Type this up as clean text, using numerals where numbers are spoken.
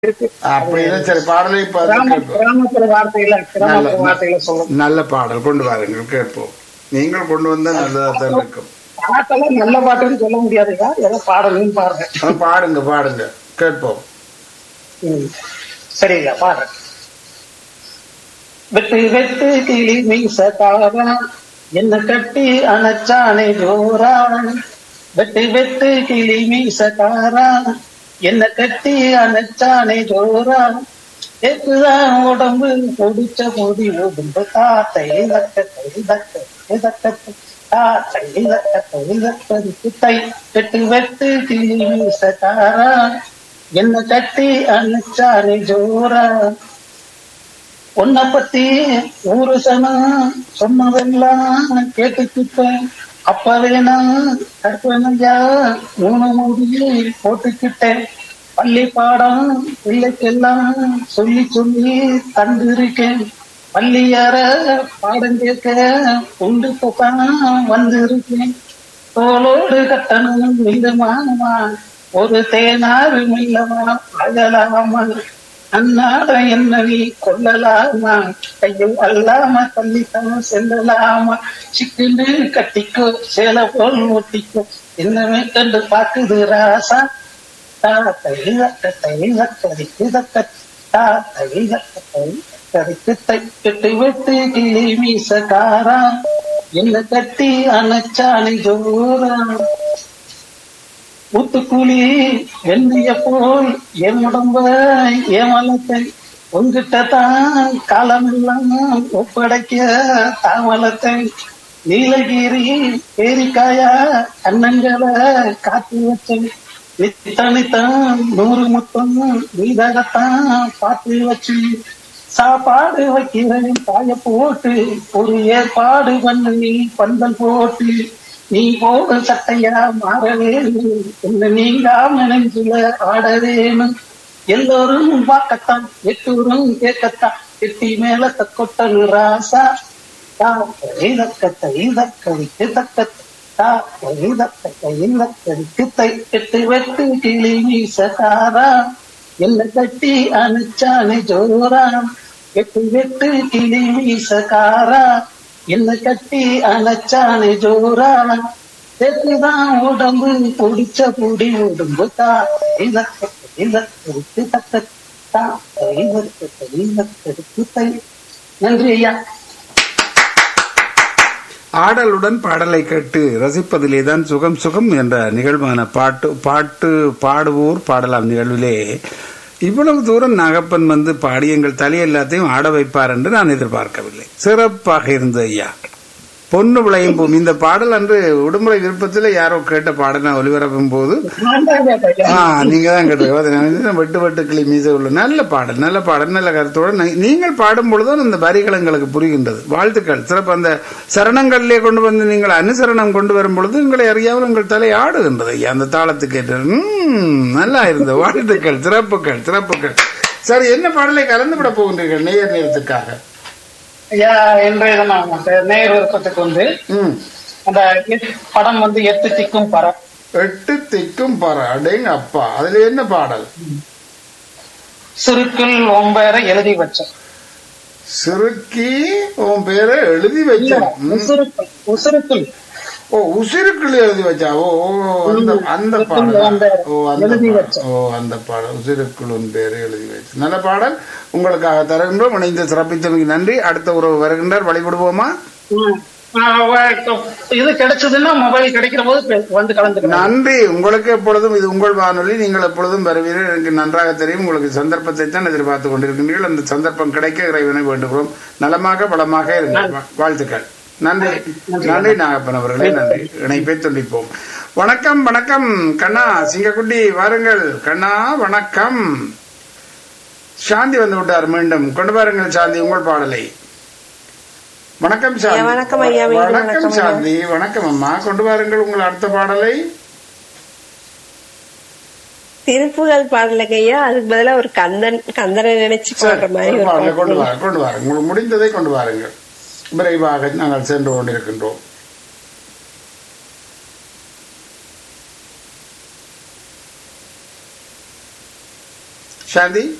இருக்கு. அப்படின்னு சரி பாடலை இப்ப கேட்போம். கிராமப்புற வார்த்தையில நல்ல கிராமப்புற வார்த்தையில சொல்லுங்க. நல்ல பாடல் கொண்டு வாருங்கள் கேட்போம். நீங்கள் கொண்டு வந்தா நல்லதா தான் இருக்கும். பாட்டெல்லாம் நல்ல பாட்டுன்னு சொல்ல முடியாதுங்க, ஏதோ பாடலும் பாருங்க. பாடுங்க பாடுங்க கேட்போம். சரிங்க, பாடுறேன். வெட்டு வெட்டு கிளி மீசக்காரா, என்ன கட்டி அணைச்சானே ஜோரா. வெட்டு வெட்டு கிளி மீசக்காரா, என்ன கட்டி அணைச்சானே ஜோரா. ஏக்குதான் உடம்பு பொடிச்ச பொடி உடம்பு தாத்தை தக்கத்தை தக்கத்தை தக்கத்தை தாத்தை தக்கத்தை தக்கத்தை. வெட்டு வெட்டு கிளி மீசக்காரா, என்ன கட்டி அணைச்சானே ஜோரா. உன்னை பத்தி ஊரு சனம் சொன்னதெல்லாம் கேட்டுக்கிட்டேன். அப்பவே நான் கற்பனையா 3 மூடியை போட்டுக்கிட்டேன். பள்ளி பாடம் பிள்ளைக்கெல்லாம் சொல்லி சொல்லி தந்திருக்கேன். பள்ளியார பாடம் கேட்க கொண்டு போக்கான் வந்திருக்கேன். தோளோடு கட்டணம் மிதமானமா, ஒரு தேனாறு மில்லமா அழலாமா. அன்னாட என்ன நீ கொள்ளலாமா, கையில் அல்லாம தள்ளித்தான் செல்லலாமா. சிக்குன்னு கட்டிக்கோ சேலை போல் ஒட்டிக்கோ, என்னமே கண்டு பாக்குது ராசா. கட்டு வெட்டு கிளி மீசக்காரா, என்ன கட்டி அணைச்சானை ஜோரா. ஊத்துக்குழி வெந்திய போல் என் உடம்ப ஏமலத்தை உங்கிட்டதான் காலமெல்லாம் ஒப்படைக்க தாமலத்தை. நீலகிரி பேரிக்காயா அண்ணங்களை காத்து வச்சேன். நித்தனித்தான் 100 மொத்தம் நீதகத்தான் பார்த்து வச்சு. சாப்பாடு வைக்கிறேன் காய போட்டு, ஒரு ஏற்பாடு பண்ணு நீ பந்தல் போட்டு. நீ போட சட்டையா மாற வேணும், என்ன நீங்காம நெஞ்சுல ஆட வேணும். எல்லோரும் பார்க்கத்தான் எட்டூரும் கேட்கத்தான், எட்டி மேல கொட்டனு ராசா. எட்டு வெட்டு கிளி மீசக்காரா, என்ன கட்டி அணைச்சானே ஜோரா. எட்டு வெட்டு கிளி மீசக்காரா, என்ன கட்டி அணைச்சானே ஜோரா. தெக்குதான் உடம்பு பொடிச்ச பொடி உடம்பு நன்றி ஐயா. ஆடலுடன் பாடலை கேட்டு ரசிப்பதிலேதான் சுகம் சுகம் என்ற நிகழ்வான பாடுவோர் பாடலாம் நிகழ்விலே இவ்வளவு தூரம் நாகப்பன் வந்து பாடி எங்கள் தலை எல்லாத்தையும் ஆட வைப்பார் என்று நான் எதிர்பார்க்கவில்லை. சிறப்பாக இருந்தது ஐயா. பொண்ணு விளையும் பூமி இந்த பாடல் அன்று விடுமுறை விருப்பத்தில் யாரோ கேட்ட பாடல் நான் ஒளிபரப்பும் போது நீங்க தான் கேட்டு வெட்டு வெட்டு கிளி மீச உள்ள நல்ல பாடல் நல்ல கருத்தோடு நீங்கள் பாடும் பொழுதும் அந்த வரிகள் எங்களுக்கு புரிகின்றது. வாழ்த்துக்கள் சிறப்பு. அந்த சரணங்களிலே கொண்டு வந்து நீங்கள் அனுசரணம் கொண்டு வரும் பொழுது உங்களை அறியாமல் உங்கள் தலை ஆடுகின்றது ஐயா. அந்த தாளத்துக்கு ஏற்ற நல்லா இருந்தது. வாழ்த்துக்கள், சிறப்புகள். சரி, என்ன பாடலை கலந்து விட போகின்றீர்கள் நேயர் நேரத்துக்காக? ஐயா, இன்றைய நேர் விருப்பத்துக்கு வந்து அந்த படம் வந்து 8 திக்கும் பற. 8 திக்கும் பற, அடேங்க அப்பா. அதுல என்ன பாடல்? சுருக்கில் உன் பேரை எழுதி வச்சேன். சுருக்கி உன் பேரை எழுதி வச்சேன். உசுருக்குள் உசிருக்குள் எழுதி வச்சா. அந்த பாடல். அந்த பாடல் உசிருக்குள் உன் பேரை எழுதி வச்சு. நல்ல பாடல். உங்களுக்காக தருகின்றோம். இணைந்து சிறப்பித்தமைக்கு நன்றி. அடுத்த உறவு வருகின்றார், வழிபடுவோமா? இது கிடைச்சதுன்னா மொபைல் கிடைக்கிற போது வந்து கலந்து. நன்றி. உங்களுக்கு எப்பொழுதும் இது உங்கள் வானொலி, நீங்கள் எப்பொழுதும் வருவீர்கள் எனக்கு நன்றாக தெரியும். உங்களுக்கு சந்தர்ப்பத்தை தான் எதிர்பார்த்து கொண்டிருக்கின்றீர்கள். அந்த சந்தர்ப்பம் கிடைக்க இறைவனை வேண்டுகிறோம். நலமாக பலமாக இருங்கள். வாழ்த்துக்கள். நன்றி நாகப்பன் அவர்களே, நன்றி. இணைப்பை துண்டிப்போம். வணக்கம் கண்ணா சிங்கக்குட்டி, வாருங்கள் கண்ணா. வணக்கம். சாந்தி வந்து விட்டார். மீண்டும் கொண்டு வாருங்கள் சாந்தி உங்கள் பாடலை. வணக்கம் சாந்தி. வணக்கம் சாந்தி. வணக்கம் அம்மா. கொண்டு வாருங்கள் உங்கள் அடுத்த பாடலை. திருப்புகழ் பாடலுக்கு ஐயா, அதுக்கு பதிலா ஒரு கந்தனை நினைச்சு பாடுற மாதிரி கொண்டு வாருங்கள். உங்களுக்கு முடிந்ததை கொண்டு வாருங்கள். விரைவாக நாங்கள் சென்று கொண்டிருக்கின்றோம். சாந்தி